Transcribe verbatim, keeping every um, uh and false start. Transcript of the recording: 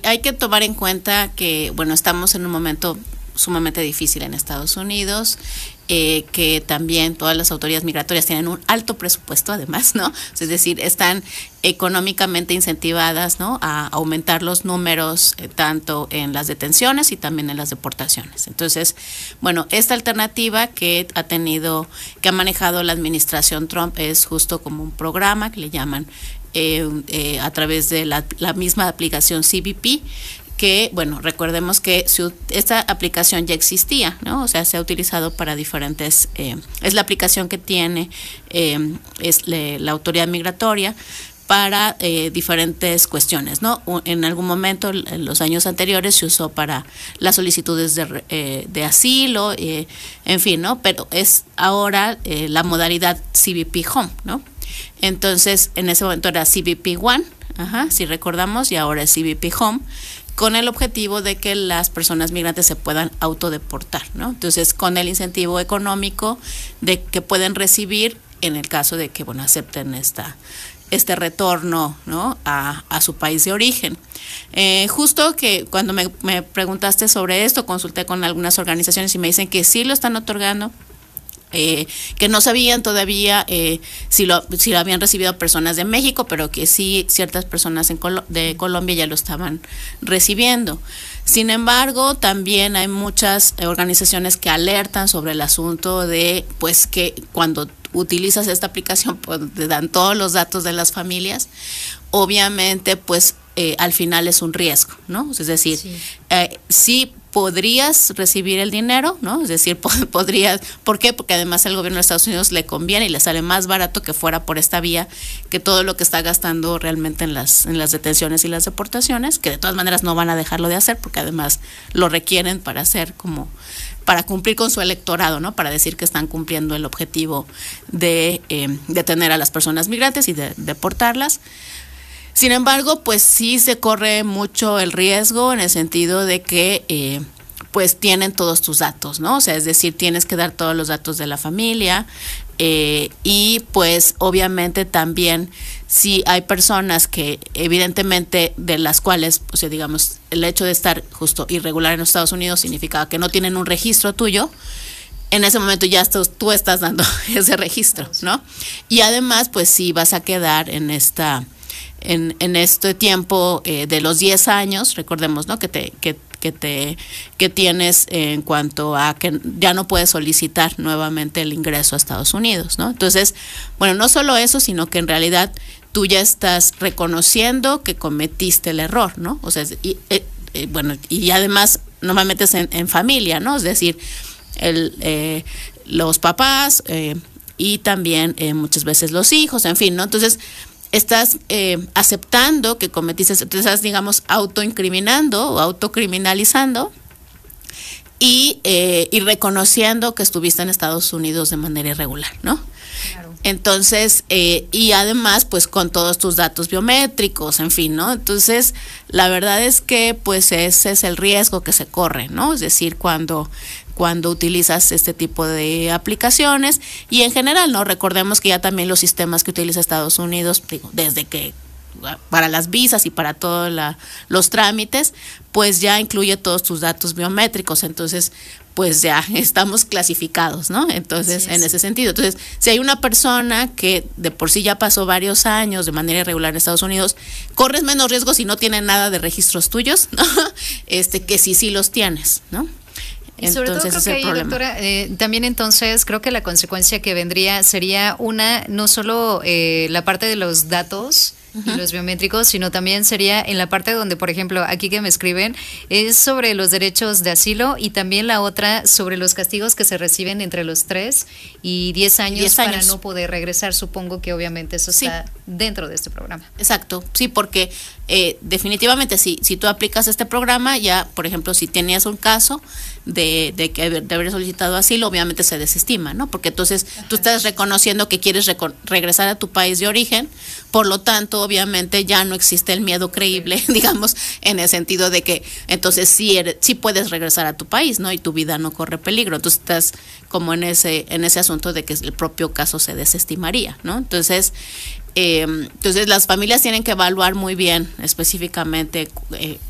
hay que tomar en cuenta que, bueno, estamos en un momento sumamente difícil en Estados Unidos, eh, que también todas las autoridades migratorias tienen un alto presupuesto además, ¿no? Es decir, están económicamente incentivadas, ¿no?, a aumentar los números eh, tanto en las detenciones y también en las deportaciones. Entonces, bueno, esta alternativa que ha tenido, que ha manejado la administración Trump es justo como un programa que le llaman eh, eh, a través de la, la misma aplicación C B P, que, bueno, recordemos que su, esta aplicación ya existía, ¿no? O sea, se ha utilizado para diferentes, eh, es la aplicación que tiene eh, es le, la autoridad migratoria para eh, diferentes cuestiones, ¿no? En algún momento, en los años anteriores, se usó para las solicitudes de, eh, de asilo, eh, en fin, ¿no? Pero es ahora eh, la modalidad C B P Home, ¿no? Entonces, en ese momento era C B P One, ajá, si recordamos, y ahora es C B P Home, con el objetivo de que las personas migrantes se puedan autodeportar, ¿no? Entonces, con el incentivo económico de que pueden recibir en el caso de que, bueno, acepten esta este retorno, ¿no?, a, a su país de origen. Eh, justo que cuando me, me preguntaste sobre esto, consulté con algunas organizaciones y me dicen que sí lo están otorgando, Eh, que no sabían todavía eh, si lo si lo habían recibido personas de México, pero que sí ciertas personas en Colo- de Colombia ya lo estaban recibiendo. Sin embargo, también hay muchas organizaciones que alertan sobre el asunto de, pues, que cuando utilizas esta aplicación, pues, te dan todos los datos de las familias. Obviamente, pues, eh, al final es un riesgo, ¿no? Es decir, sí, eh, sí podrías recibir el dinero, ¿no? Es decir, po- podrías, ¿por qué? Porque además al gobierno de Estados Unidos le conviene y le sale más barato que fuera por esta vía que todo lo que está gastando realmente en las en las detenciones y las deportaciones, que de todas maneras no van a dejarlo de hacer porque además lo requieren para hacer como para cumplir con su electorado, ¿no? Para decir que están cumpliendo el objetivo de eh, detener a las personas migrantes y de deportarlas. Sin embargo, pues sí se corre mucho el riesgo en el sentido de que eh, pues tienen todos tus datos, ¿no? O sea, es decir, tienes que dar todos los datos de la familia eh, y pues obviamente también si hay personas que evidentemente de las cuales, o sea, digamos, el hecho de estar justo irregular en los Estados Unidos significaba que no tienen un registro tuyo, en ese momento ya estás, tú estás dando ese registro, ¿no? Y además, pues sí vas a quedar en esta... En, en este tiempo eh, de los diez años, recordemos, ¿no?, que te que, que te que tienes en cuanto a que ya no puedes solicitar nuevamente el ingreso a Estados Unidos, ¿no? Entonces, bueno, no solo eso, sino que en realidad tú ya estás reconociendo que cometiste el error, ¿no? O sea, y, eh, eh, bueno, y además normalmente es en, en familia, ¿no? Es decir, el eh, los papás eh, y también eh, muchas veces los hijos, en fin, ¿no? Entonces estás eh, aceptando que cometiste, estás, digamos, autoincriminando o autocriminalizando y, eh, y reconociendo que estuviste en Estados Unidos de manera irregular, ¿no? Claro. Entonces, eh, y además, pues con todos tus datos biométricos, en fin, ¿no? Entonces, la verdad es que, pues ese es el riesgo que se corre, ¿no? Es decir, cuando cuando utilizas este tipo de aplicaciones y en general, ¿no? Recordemos que ya también los sistemas que utiliza Estados Unidos, digo, desde que para las visas y para todos los trámites, pues ya incluye todos tus datos biométricos, entonces pues ya estamos clasificados, ¿no? Entonces, sí, en ese sentido. Entonces, si hay una persona que de por sí ya pasó varios años de manera irregular en Estados Unidos, corres menos riesgo si no tiene nada de registros tuyos, ¿no? Este, que sí, sí los tienes, ¿no? Y sobre entonces, todo creo que ahí, doctora, eh, también entonces creo que la consecuencia que vendría sería una, no solo eh, la parte de los datos uh-huh. y los biométricos, sino también sería en la parte donde, por ejemplo, aquí que me escriben, es sobre los derechos de asilo y también la otra sobre los castigos que se reciben entre los tres y diez años, diez años. Para no poder regresar. Supongo que obviamente eso sí. Está dentro de este programa. Exacto, sí, porque eh, definitivamente si, si tú aplicas este programa, ya, por ejemplo, si tenías un caso de, de que de haber solicitado asilo, obviamente se desestima, ¿no? Porque entonces Ajá. tú estás reconociendo que quieres reco- regresar a tu país de origen, por lo tanto, obviamente ya no existe el miedo creíble, sí. digamos, en el sentido de que entonces sí, eres, sí puedes regresar a tu país, ¿no? Y tu vida no corre peligro. Entonces estás como en ese, en ese asunto de que el propio caso se desestimaría, ¿no? Entonces, Eh, entonces las familias tienen que evaluar muy bien específicamente eh,